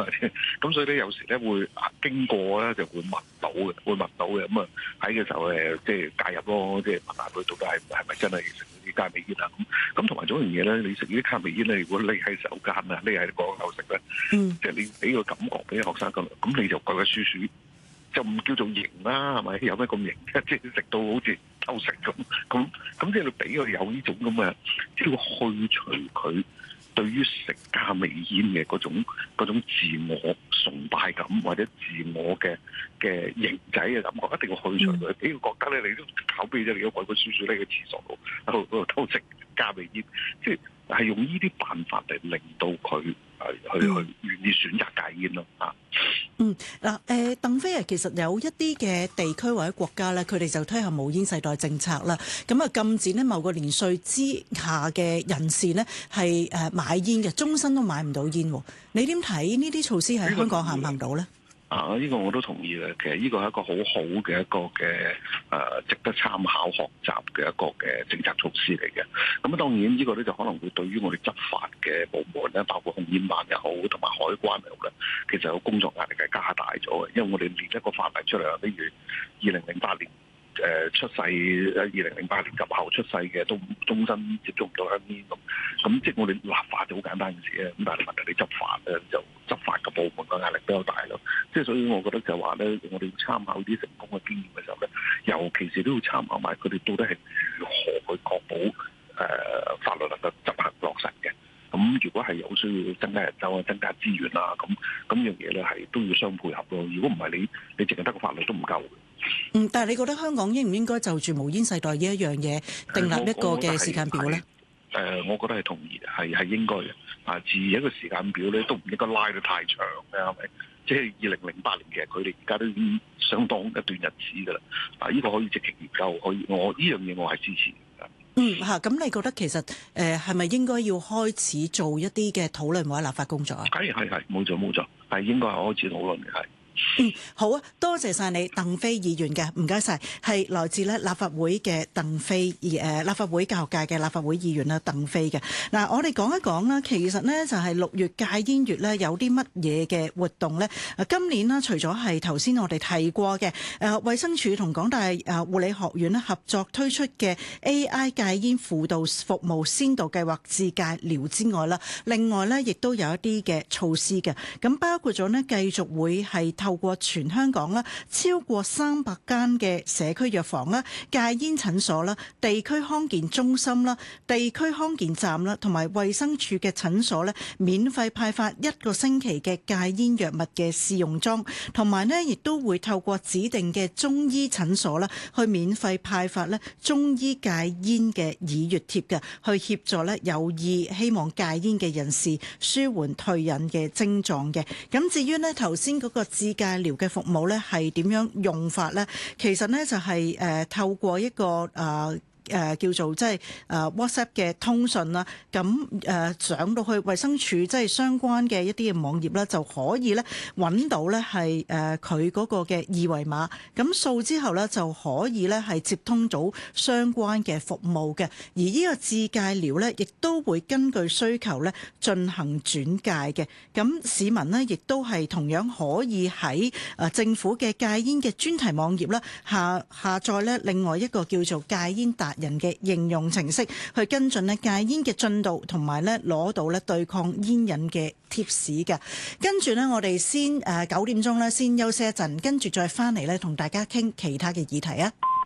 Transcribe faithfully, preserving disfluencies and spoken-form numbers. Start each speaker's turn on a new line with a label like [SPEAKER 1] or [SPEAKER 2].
[SPEAKER 1] 咁所以咧有時咧會經過咧就會聞到嘅，會聞到嘅。咁啊喺嘅時候誒，即係介入咯，即係問下佢到底係係咪真係食啲加味煙啊？咁咁同埋仲有一樣嘢咧，你食呢啲加味煙咧，如果匿喺手間啊，匿喺個口食咧，
[SPEAKER 2] 嗯，
[SPEAKER 1] 即係你俾個感覺俾學生咁，咁你就鬼鬼祟祟，就唔叫做型啦，係咪？有咩咁型？即係食到好似偷食咁，咁咁即係你俾佢有呢種咁嘅，即係要去除佢對於食加味煙嘅嗰種嗰種自我崇拜感或者自我嘅嘅型仔嘅感覺，一定要去除佢。俾佢覺得咧，你都搞俾咗你個鬼鬼祟祟喺個廁所度喺度嗰度偷食加味煙，即係係用呢啲辦法嚟令到佢去去去願意選擇戒煙咯啊。
[SPEAKER 2] 嗯，嗱，誒，鄧飛啊，其實有一啲嘅地區或者國家咧，佢哋就推行無煙世代政策啦。咁啊，禁止咧某個年歲之下嘅人士咧係誒買煙嘅，終身都買唔到煙。你點睇呢啲措施喺香港行唔行到咧？
[SPEAKER 1] 啊！呢、這個我都同意嘅。其實呢個係一個好好嘅一個嘅誒、呃，值得參考學習嘅一個嘅政策措施嚟嘅。咁啊，當然呢個咧就可能會對於我哋執法嘅部門咧，包括控煙辦又好，同埋海關又好咧，其實個工作壓力係加大咗嘅。因為我哋列一個範圍出嚟，例如二零零八年誒、呃、出世，誒二零零八年及後出世嘅都終身接觸唔到香煙咁。咁即係我哋立法就好簡單嘅事咧。咁但係問題你執法咧就執法嘅部門個壓力比較大咯。即係所以，我覺得就係話咧，我哋要參考啲成功嘅經驗嘅時候咧，尤其是都要參考埋佢哋到底係如何去確保誒、呃、法律能夠執行落實嘅。咁如果係有需要增加人手啊、增加資源啊，咁咁樣嘢咧係都要相配合咯。如果唔係你你淨係得個法律都唔夠。嗯，
[SPEAKER 2] 但係你覺得香港應唔應該就住無煙世代呢一樣嘢訂立一個嘅時間表咧？
[SPEAKER 1] 誒、呃，我覺得係同意，係係應該嘅。啊，至於一個時間表咧，都唔應該拉得太長嘅，係咪？即係二零零八年，其實佢哋而家都已經相當一段日子噶啦。啊，呢個可以積極研究，可以我呢樣嘢我係支持嘅。
[SPEAKER 2] 嗯嚇，咁你覺得其實誒係咪應該要開始做一啲嘅討論或者立法工作啊？
[SPEAKER 1] 係係係，冇錯冇錯，係應該係開始討論嘅係。
[SPEAKER 2] 嗯，好啊，多謝晒你，鄧飛議員嘅，唔該晒，係來自咧立法會嘅鄧飛，而誒立法會教育界嘅立法會議員啦，鄧飛嘅。嗱，我哋講一講啦，其實呢就係六月戒煙月咧，有啲乜嘢嘅活動咧？今年呢，除咗係頭先我哋提過嘅誒衛生署同港大誒護理學院咧合作推出嘅 A I 戒煙輔導服務先導計劃自戒療之外啦，另外咧亦都有一啲嘅措施嘅，咁包括咗呢，繼續會係透過全香港啦，超過三百間嘅社區藥房啦、戒煙診所啦、地區康健中心啦、地區康健站啦，同埋衛生署嘅診所咧，免費派發一個星期嘅戒煙藥物嘅試用裝，同埋呢亦都會透過指定嘅中醫診所啦，去免費派發咧中醫戒煙嘅耳穴貼嘅，去協助咧有意希望戒煙嘅人士舒緩退癮嘅症狀嘅。咁至於呢頭先嗰個自戒療嘅服務咧係點樣用法咧？其實咧就係誒透過一個誒。呃誒、呃、叫做即係誒 WhatsApp 嘅通訊啦，咁誒、呃、上到去衛生署即係相關嘅一啲嘅網頁咧，就可以咧揾到咧係誒佢嗰個嘅二維碼，咁掃之後咧就可以咧係接通到相關嘅服務嘅。而呢個自戒療咧，亦都會根據需求咧進行轉介嘅。咁市民呢，亦都係同樣可以喺誒政府嘅戒煙嘅專題網頁啦下下載咧另外一個叫做戒煙達人嘅應用程式去跟進咧戒煙嘅進度，同埋咧攞到咧對抗煙癮嘅貼士嘅。跟住呢，我哋先誒九點鐘咧先休息一陣，跟住再翻嚟咧同大家傾其他嘅議題啊。